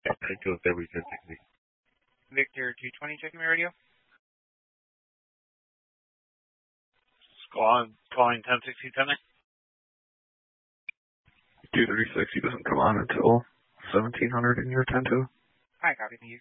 Yeah, I think it was every 1060. Victor 220, checking my radio. Calling 1060, 10 236, he doesn't come on until 1700 in your 10-2. Hi, copy, thank you.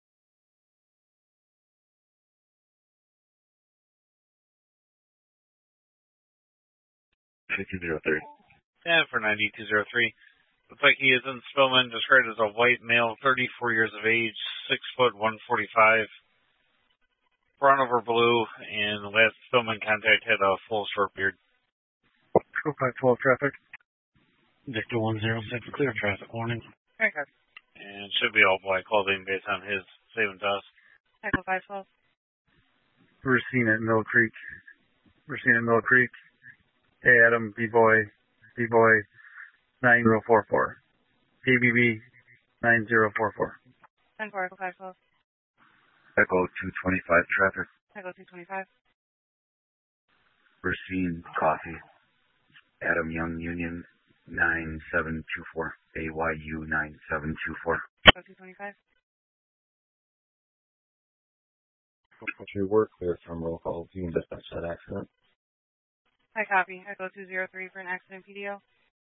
1503. And for 9203. Looks like he is in Spillman, described as a white male, 34 years of age, 6 foot 145, brown over blue, and the last Spillman contact had a full short beard. 0512 traffic. Victor 106, clear traffic warning. Okay. And should be all black clothing based on his statement to us. Echo 512. We're seen at Mill Creek. Hey, Adam, B-Boy 9044. ABB 9044. 10-4, Echo 512. Echo 225 traffic. Echo 225. Racine Coffee. Adam Young Union 9724. AYU 9724. Echo 225. What's your work there from roll call? You can dispatch that accident. Hi, copy. Echo 203 for an accident PDO.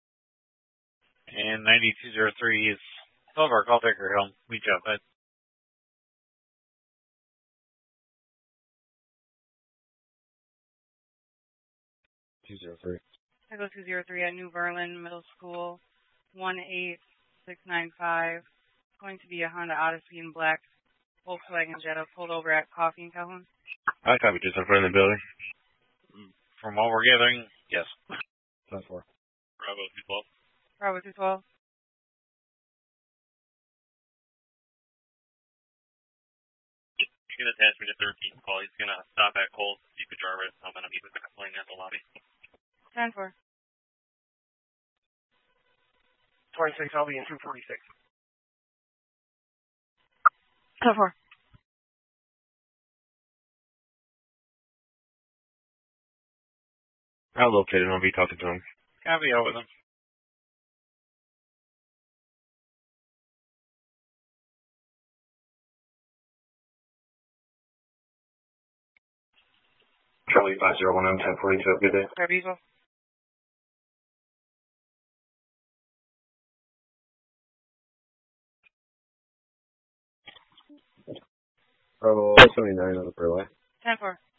And 9203 is Silver. Call Baker Hill. We jump it. Echo 203 at New Berlin Middle School, 18695. Going to be a Honda Odyssey in black, Volkswagen Jetta, pulled over at Coffee and Calhoun. I copy, just in front of the building. From what we're gathering, yes. 10-4. Bravo 212. Bravo 212. You can attach me to 13 call. He's going to stop at Coles. You could drive it. I'm going to meet with the plane at the lobby. 10-4. 26, I'll be in 246. 10-4. I'll locate him. I'll be talking to him. Copy, out with him. Charlie 501 1042. Good day. Barbizo. Bravo 79 on the freeway. 10-4.